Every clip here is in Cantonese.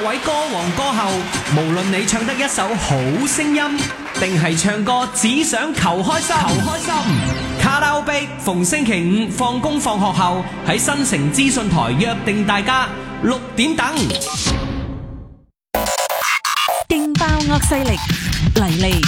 位歌王歌后，無論你唱得一首好聲音，定係唱歌只想求開心，卡拉 OK 逢星期五放工放學後喺新城資訊台約定大家6點等。 勁爆惡勢力嚟嚟。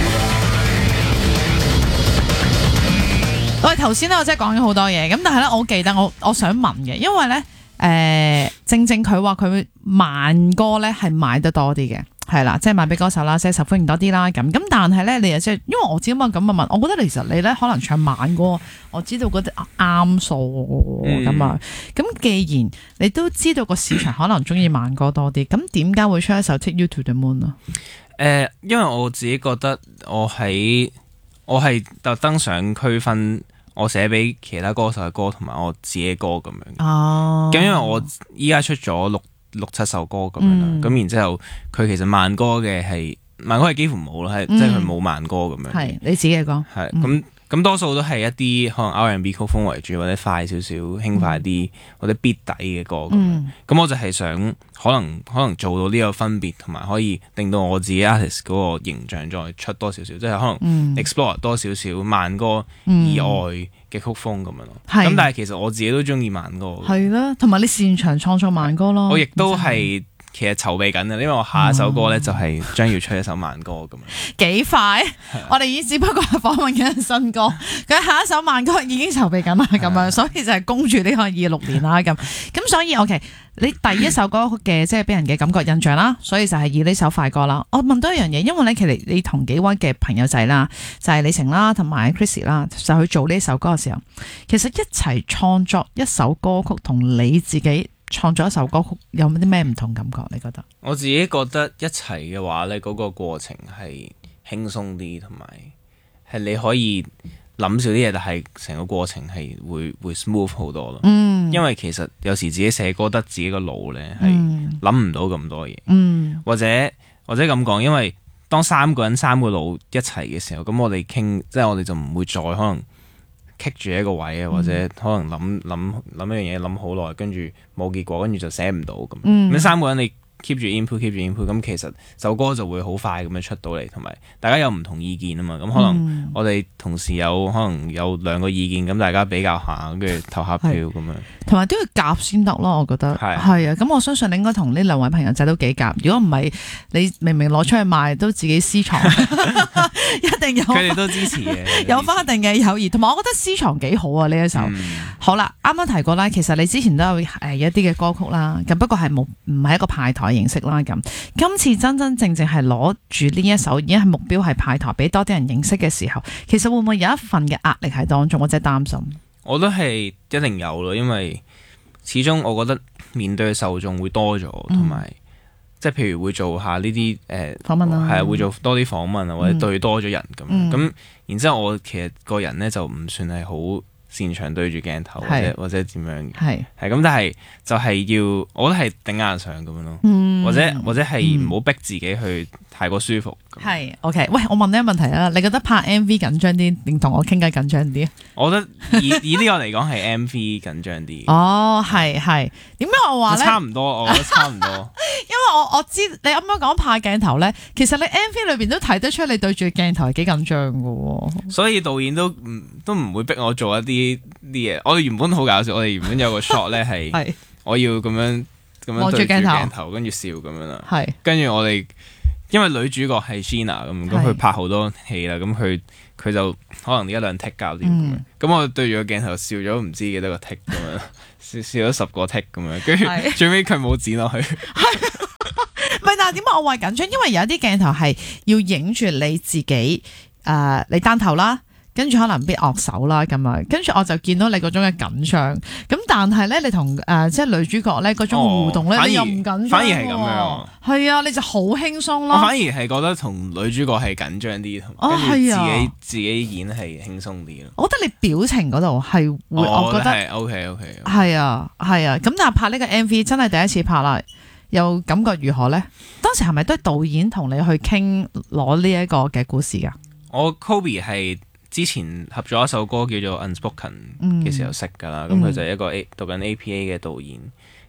喂，頭先咧我真係講咗好多嘢，咁但係咧我記得我想問嘅，因為咧正佢話佢慢歌咧係賣得多啲嘅，係啦，即係賣俾歌手啦，即係受歡迎多啲啦咁。咁但係咧你又即係，因為我知咁問，我覺得其實你咧可能唱慢歌，我知道嗰啲啱數咁啊。咁既然你都知道個市場可能中意慢歌多啲，咁點解會出一首 Take You to the Moon 啊？ 因為我自己覺得我係特登想區分我寫俾其他歌手嘅歌同埋我自己嘅歌咁樣。哦，咁因為我依家出咗六七首歌咁樣啦，咁然之後佢其實慢歌係幾乎冇啦，即係佢冇慢歌咁樣。 係你自己嘅歌。 係咁多數都係一啲可能 R&B 曲風為主，或者快少少、輕快啲或者 beat 底嘅歌咁樣。咁我就係想可能做到呢個分別，同埋可以令到我自己 artist 嗰個形象再出多少少，即係可能 explore 多少少慢歌以外嘅曲風咁樣咯。咁但係其實我自己都中意慢歌。係啦， 同埋你擅長創作慢歌咯。 我亦都係。其實籌備緊啊，因為我下一首歌咧就係將要出一首慢歌咁樣。 幾快？我哋已經只不過係訪問緊新歌，佢下一首慢歌已經籌備緊啦，咁樣，所以就係攻住呢個26年啦，咁所以 OK， 你第一首歌嘅即係俾人嘅感覺印象啦，所以就係以呢首快歌啦。我問多一樣嘢，因為咧其實你同幾位嘅朋友仔啦，就係李成啦同埋 Chrissy 啦，就去做呢首歌嘅時候，其實一齊創作一首歌曲同你自己創作一首歌曲有啲咩唔同感覺？你覺得？我自己覺得一齊嘅話咧，嗰個過程係輕鬆啲，同埋係你可以諗少啲嘢，但係成個過程係會 smooth 好多咯。因為其實有時自己寫歌得自己個腦咧係諗唔到咁多嘢。或者咁講，因為當三個人三個腦一齊嘅時候，咁我哋傾，即係我哋就唔會再可能棘住一個位啊，或者可能諗一樣嘢諗好耐，跟住冇結果，跟住就寫唔到咁。咁三個人你 keep 住 input，咁其實首歌就會好快咁樣出到嚟，同埋大家有唔同意見啊嘛。咁可能我哋同時可能有兩個意見，咁大家比較下，跟住投下票咁樣。同埋都要夾先得咯，我覺得係啊。咁我相信你應該同呢兩位朋友仔都幾夾。如果唔係，你明明攞出去賣都自己私藏，一定有。佢哋都支持嘅，有翻一定嘅友誼。同埋我覺得私藏幾好啊呢一首。好啦，啱啱提過啦，其實你之前都有一啲嘅歌曲啦，咁不過係唔係一個派台形式啦咁。今次真正係攞住呢一首，已經係目標係派台，俾多啲人認識嘅時候，其實會唔會有一份嘅壓力喺當中，或者擔心？我覺得係一定有咯，因為始終我覺得面對嘅受眾會多咗，同埋即係譬如會做下呢啲訪問啦，係會做多啲訪問啊，或者對多咗人咁。咁然之後我其實個人咧就唔算係好擅長對住鏡頭或者點樣嘅，係咁，但係就係要，我覺得係頂硬上咁樣咯，或者係唔好逼自己去太過舒服。係 OK， 喂，我問你一個問題啦，你覺得拍 MV 緊張啲定同我傾偈緊張啲？我覺得以呢個嚟講係 MV 緊張啲。哦，係，點解我話咧？差唔多，我覺得差唔多。因為我知你啱啱講拍鏡頭咧，其實你 MV 裏邊都睇得出你對住鏡頭係幾緊張噶。所以導演都唔會逼我做一啲嘢。我哋原本好搞笑，我哋原本有個 shot 咧係我要咁樣對住鏡頭，跟住笑咁樣啦。係，跟住我哋因為女主角係 Sheena 咁佢拍好多戲啦，咁佢就可能一兩 take 搞掂咁樣。咁我對住個鏡頭笑咗唔知幾多個 take 咁樣，笑咗10個 take 咁樣，跟住最尾佢冇剪落去。唔係，但係點解我話緊張？因為有一啲鏡頭係要影住你自己，你單頭啦。跟住可能必樂手啦咁樣，跟住我就見到你嗰種嘅緊張，咁但係咧你同即係女主角咧嗰種互動咧，你又唔緊張，反而係咁樣，係啊，你就好輕鬆咯。我反而係覺得同女主角係緊張啲，跟住自己演係輕鬆啲咯。我覺得你表情嗰度係會，我覺得係 OK， 係啊，咁但係拍呢個 MV 真係第一次拍啦，又感覺如何咧？當時係咪都係導演同你去傾攞呢一個嘅故事噶？我 Kobe 係之前合咗一首歌叫做 Unspoken 嘅時候識㗎啦，咁佢就係一個讀緊 APA 嘅導演，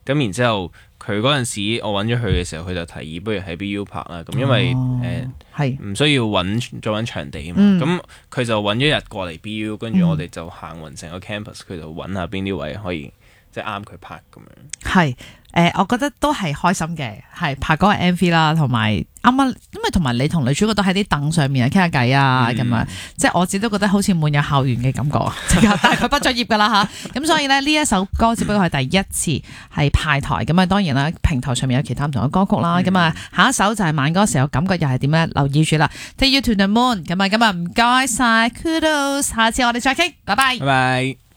咁然之後佢嗰陣時我揾咗佢嘅時候，佢就提議不如喺 BU 拍啦。咁因為係唔需要再揾場地啊嘛。咁佢就揾咗日過嚟 BU，跟住我哋就行勻成個 campus，佢就揾下邊啲位可以即係啱佢拍咁樣。 係。我覺得都係開心嘅，係拍嗰個 MV 啦，同埋啱啱，因為同埋你同女主角都喺啲凳上面傾下偈啊，咁樣，即係我自己都覺得好似滿有校園嘅感覺啊！但係佢畢咗業噶啦吓，咁所以咧呢一首歌只不過係第一次係派台，咁啊當然啦，平台上面有其他唔同嘅歌曲啦，咁啊下一首就係慢歌時候感覺又係點咧？留意住啦 ，Take You to the Moon，咁啊唔該晒 Kudos，下次我哋再傾，拜拜。 拜拜。